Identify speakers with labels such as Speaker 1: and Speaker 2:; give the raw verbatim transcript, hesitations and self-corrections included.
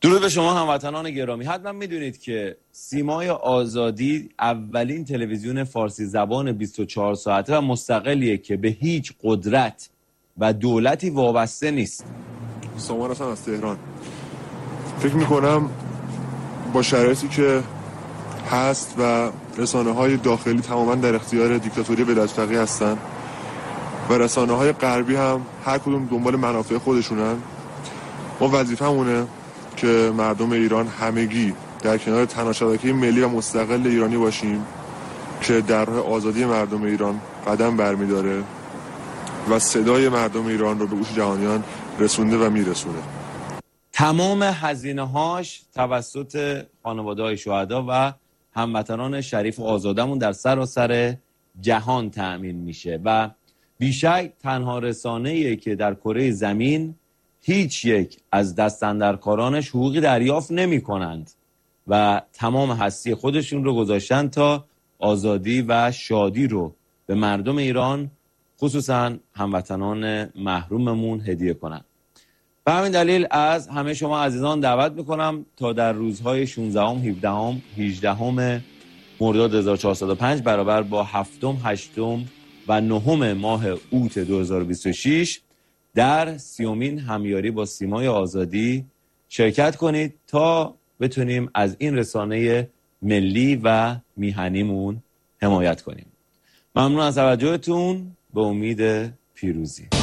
Speaker 1: درود به شما هموطنان گرامی. حتما میدونید که سیمای آزادی اولین تلویزیون فارسی زبان بیست و چهار ساعته و مستقلیه که به هیچ قدرت و دولتی وابسته نیست.
Speaker 2: سامان هستم از تهران. فکر میکنم با شرایطی که هست و رسانه های داخلی تماما در اختیار دیکتاتوری بلادفقی هستن و رسانه های غربی هم هر کدوم دنبال منافع خودشونن، ما وظیفه‌مونه که مردم ایران همگی در کنار تنها شبکه ملی و مستقل ایرانی باشیم که در راه آزادی مردم ایران قدم برمی‌داره و صدای مردم ایران رو به گوش جهانیان رسونده و میرسونه.
Speaker 1: تمام هزینه‌هاش توسط خانواده‌های شهدا و هموطنان شریف و آزادمون در سراسر جهان تأمین میشه و بیشک تنها رسانه‌ایه که در کره زمین هیچ یک از دستاندرکارانش حقوقی دریافت نمی کنند و تمام هستی خودشون رو گذاشتن تا آزادی و شادی رو به مردم ایران خصوصا هموطنان محروممون هدیه کنند. به همین دلیل از همه شما عزیزان دعوت میکنم تا در روزهای شانزدهم، هفدهم، هجدهم مرداد هزار و چهارصد و پنج برابر با هفتم، هشتم و نهم ماه اوت دو هزار و بیست و شش در سیومین همیاری با سیمای آزادی شرکت کنید تا بتونیم از این رسانه ملی و میهنیمون حمایت کنیم. ممنون از توجهتون، به امید پیروزی.